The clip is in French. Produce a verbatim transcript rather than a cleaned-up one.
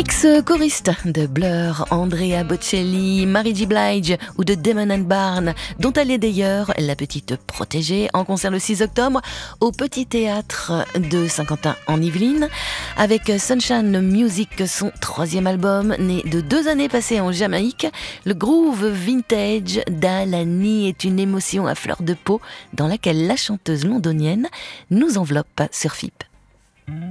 Ex-choriste de Blur, Andrea Bocelli, Mary J. Blige ou de Damon and Barn, dont elle est d'ailleurs la petite protégée, en concert le six octobre au Petit Théâtre de Saint-Quentin en Yvelines, avec Sunshine Music, son troisième album, né de deux années passées en Jamaïque. Le groove vintage d'Alani est une émotion à fleur de peau dans laquelle la chanteuse londonienne nous enveloppe sur F I P.